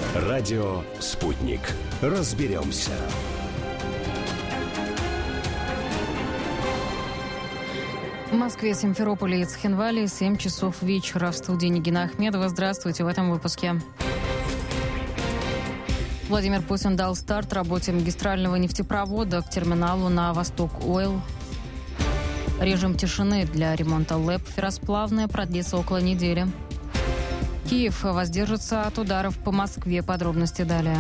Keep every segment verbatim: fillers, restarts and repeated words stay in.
Радио «Спутник». Разберемся. В Москве, Симферополе и Цхинвале семь часов вечера. В студии Нигина Ахмедова. Здравствуйте в этом выпуске. Владимир Путин дал старт работе магистрального нефтепровода к терминалу на Восток-Ойл. Режим тишины для ремонта ЛЭП «Ферросплавное» продлится около недели. Киев воздержится от ударов по Москве. Подробности далее.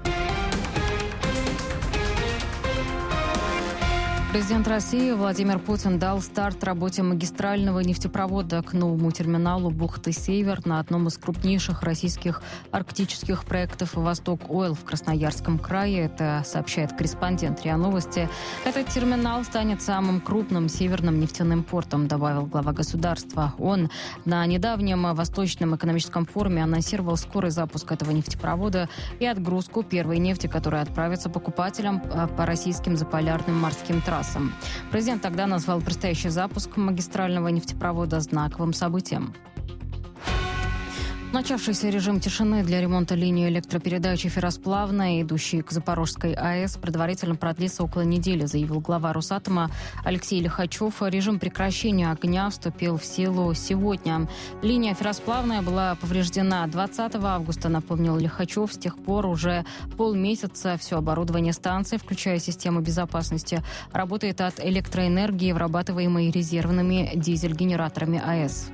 Президент России Владимир Путин дал старт работе магистрального нефтепровода к новому терминалу бухты-Север на одном из крупнейших российских арктических проектов «Восток-Ойл» в Красноярском крае. Это сообщает корреспондент РИА Новости. Этот терминал станет самым крупным северным нефтяным портом, добавил глава государства. Он на недавнем Восточном экономическом форуме анонсировал скорый запуск этого нефтепровода и отгрузку первой нефти, которая отправится покупателям по российским заполярным морским трассам. Президент тогда назвал предстоящий запуск магистрального нефтепровода знаковым событием. Начавшийся режим тишины для ремонта линии электропередачи «Ферросплавная», идущей к Запорожской АЭС, предварительно продлится около недели, заявил глава Росатома Алексей Лихачев. Режим прекращения огня вступил в силу сегодня. Линия «Ферросплавная» была повреждена двадцатого августа, напомнил Лихачев. С тех пор уже полмесяца все оборудование станции, включая систему безопасности, работает от электроэнергии, вырабатываемой резервными дизель-генераторами АЭС.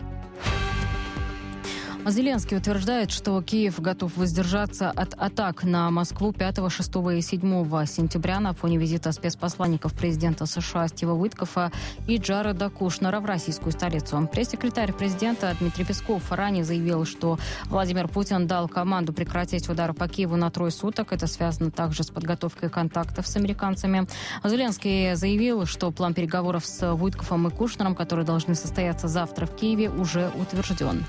Зеленский утверждает, что Киев готов воздержаться от атак на Москву пятого, шестого и седьмого сентября на фоне визита спецпосланников президента США Стива Уиткофа и Джареда Кушнера в российскую столицу. Пресс-секретарь президента Дмитрий Песков ранее заявил, что Владимир Путин дал команду прекратить удары по Киеву на трое суток. Это связано также с подготовкой контактов с американцами. Зеленский заявил, что план переговоров с Уиткофом и Кушнером, которые должны состояться завтра в Киеве, уже утвержден.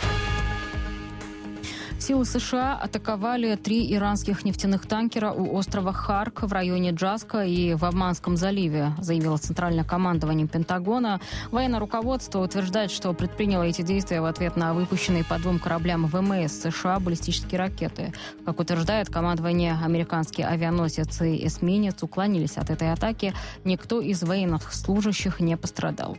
Силы США атаковали три иранских нефтяных танкера у острова Харк в районе Джаска и в Обманском заливе, заявило Центральное командование Пентагона. Военное руководство утверждает, что предприняло эти действия в ответ на выпущенные по двум кораблям ВМС США баллистические ракеты. Как утверждает командование, американские авианосец и эсминец уклонились от этой атаки. Никто из военных служащих не пострадал.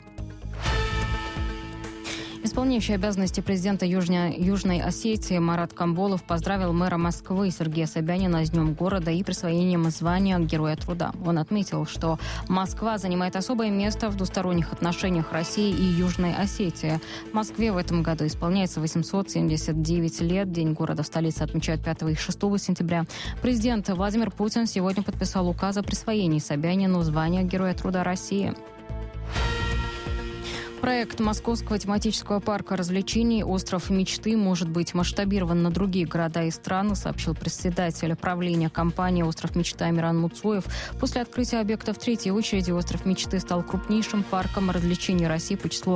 Исполняющий обязанности президента Южной, Южной Осетии Марат Камболов поздравил мэра Москвы Сергея Собянина с Днем города и присвоением звания Героя труда. Он отметил, что Москва занимает особое место в двусторонних отношениях России и Южной Осетии. В Москве в этом году исполняется восемьсот семьдесят девять лет. День города в столице отмечают пятого и шестого сентября. Президент Владимир Путин сегодня подписал указ о присвоении Собянину звания Героя труда России. Проект Московского тематического парка развлечений «Остров мечты» может быть масштабирован на другие города и страны, сообщил председатель правления компании «Остров мечты» Амиран Муцуев. После открытия объекта в третьей очереди «Остров мечты» стал крупнейшим парком развлечений России по числу